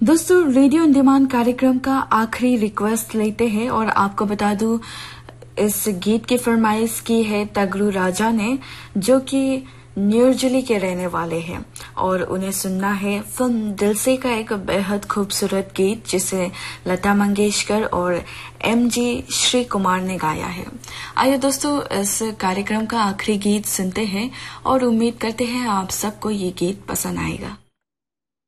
दोस्तों, radio on demand कार्यक्रम का आखिरी रिक्वेस्ट लेते हैं और आपको बता दूं इस गीत की फरमाइश की है तगरू राजा ने, जो कि न्यूजर्सी के रहने वाले हैं और उन्हें सुनना है फिल्म दिल से का एक बेहद खूबसूरत गीत जिसे लता मंगेशकर और MG श्री कुमार ने गाया है। आइए दोस्तों, इस कार्यक्रम का आखिरी गीत सुनते हैं और उम्मीद करते हैं आप सबको ये गीत पसंद आएगा।